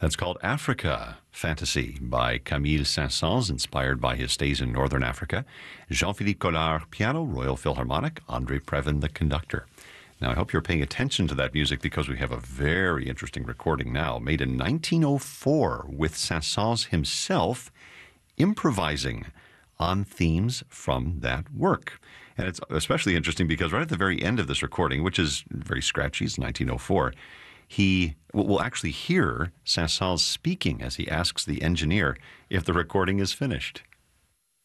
That's called Africa Fantasy by Camille Saint-Saëns, inspired by his stays in northern Africa. Jean-Philippe Collard, piano, Royal Philharmonic, Andre Previn, the conductor. Now, I hope you're paying attention to that music because we have a very interesting recording now, made in 1904 with Saint-Saëns himself improvising on themes from that work. And it's especially interesting because right at the very end of this recording, which is very scratchy, it's 1904, we'll actually hear Saint-Saëns speaking as he asks the engineer if the recording is finished.